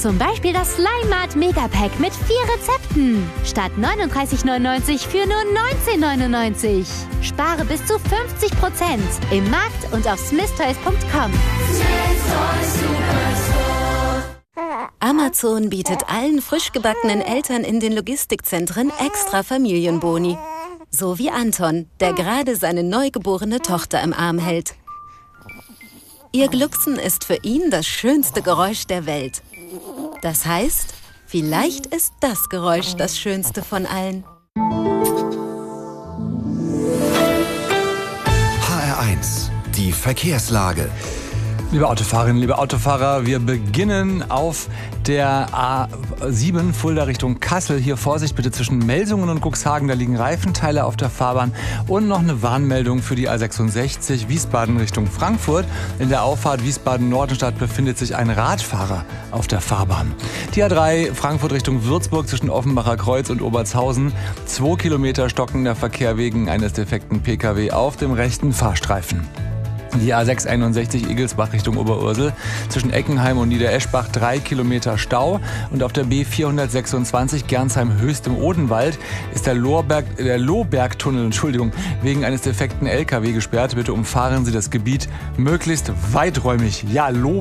Zum Beispiel das Slimat Megapack mit 4 Rezepten. Statt 39,99 für nur 19,99. Spare bis zu 50% im Markt und auf smithtoys.com. Amazon bietet allen frisch gebackenen Eltern in den Logistikzentren extra Familienboni. So wie Anton, der gerade seine neugeborene Tochter im Arm hält. Ihr Glucksen ist für ihn das schönste Geräusch der Welt. Das heißt, vielleicht ist das Geräusch das schönste von allen. HR1, die Verkehrslage. Liebe Autofahrerinnen, liebe Autofahrer, wir beginnen auf der A7 Fulda Richtung Kassel. Hier Vorsicht bitte zwischen Melsungen und Cuxhagen, da liegen Reifenteile auf der Fahrbahn. Und noch eine Warnmeldung für die A66 Wiesbaden Richtung Frankfurt. In der Auffahrt Wiesbaden-Nordenstadt befindet sich ein Radfahrer auf der Fahrbahn. Die A3 Frankfurt Richtung Würzburg zwischen Offenbacher Kreuz und Obertshausen. 2 Kilometer stockender Verkehr wegen eines defekten Pkw auf dem rechten Fahrstreifen. Die A661 Igelsbach Richtung Oberursel zwischen Eckenheim und Niedereschbach 3 Kilometer Stau. Und auf der B426 Gernsheim-Höchst im Odenwald ist der Lohbergtunnel wegen eines defekten LKW gesperrt. Bitte umfahren Sie das Gebiet möglichst weiträumig. Ja,